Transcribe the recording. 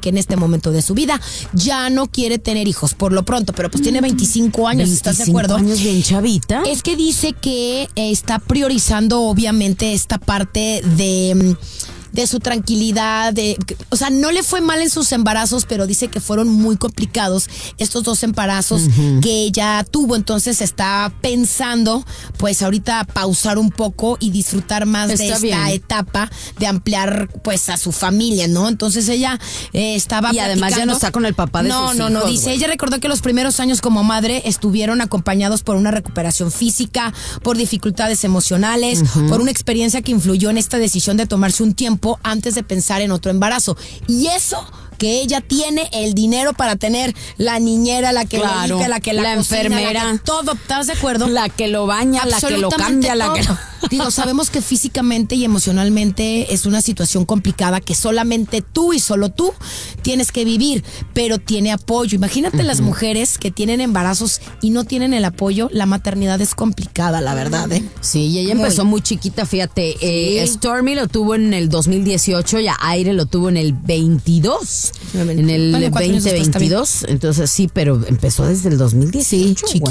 que en este momento de su vida ya no quiere tener hijos por lo pronto, pero pues tiene 25 años, ¿estás de acuerdo? 25 años, bien chavita. Es que dice que está priorizando obviamente esta parte de su tranquilidad, o sea, no le fue mal en sus embarazos, pero dice que fueron muy complicados estos 2 embarazos que ella tuvo, entonces está pensando, pues ahorita pausar un poco y disfrutar más de esta etapa de ampliar, pues, a su familia, ¿no? Entonces ella estaba y además ya no está con el papá de sus hijos. No, dice, ella recordó que los primeros años como madre estuvieron acompañados por una recuperación física, por dificultades emocionales, por una experiencia que influyó en esta decisión de tomarse un tiempo antes de pensar en otro embarazo. Y eso que ella tiene el dinero para tener la niñera, la que le limpia, la que la cocina, enfermera, todo, ¿estás de acuerdo? La que lo baña, la que lo cambia, todo. la que... Digo, sabemos que físicamente y emocionalmente es una situación complicada que solamente tú y solo tú tienes que vivir, pero tiene apoyo. Imagínate las mujeres que tienen embarazos y no tienen el apoyo, la maternidad es complicada, la verdad, ¿eh? Sí, y ella empezó muy chiquita, fíjate. Sí. Stormy lo tuvo en el 2018, ya Aire lo tuvo en el 22, en el 2022. Entonces sí, pero empezó desde el 2018. Sí, chiquita.